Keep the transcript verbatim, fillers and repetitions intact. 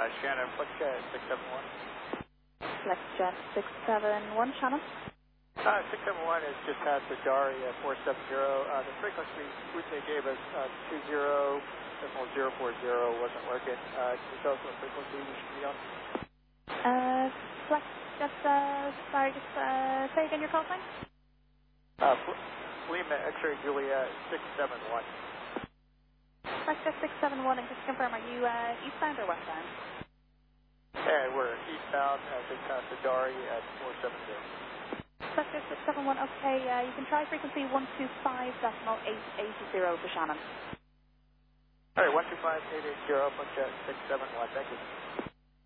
Uh, Shannon, FlexJet six seven one. FlexJet six seven one, Shannon. Uh, six seven one is just past the Dari at four seven zero. Uh, the frequency which they gave us, uh, two zero decimal zero four zero wasn't working. Uh, can you tell us what frequency we should be on? Uh, FlexJet, uh, sorry, just uh, say again your call sign? Uh, Lima X-ray Juliet six seven one. FlexJet six seven one, and just confirm, are you uh, eastbound or westbound? Yeah, we're eastbound, uh, just past the Dari at four seven zero. FlexJet six seven one, okay, uh, you can try frequency one two five decimal eight eight zero for Shannon. All right, one two five eight eight zero, FlexJet six seven one, thank you.